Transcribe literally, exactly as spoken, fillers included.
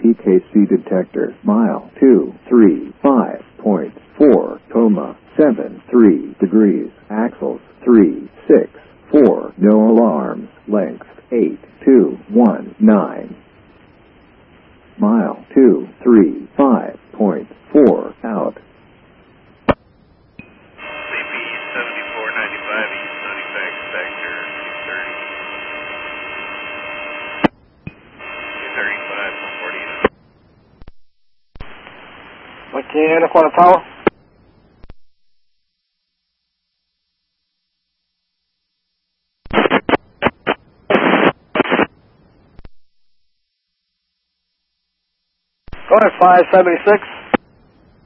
P K C detector. Mile two three five point four, coma seven three degrees. Axles three six four. No alarms. Length eight two one nine. Mile two three five point four out. seventy-four ninety-five East ninety-five sector two thirty. two thirty-five, one forty. Montana, Quantum Tower. Go ahead, five seventy-six.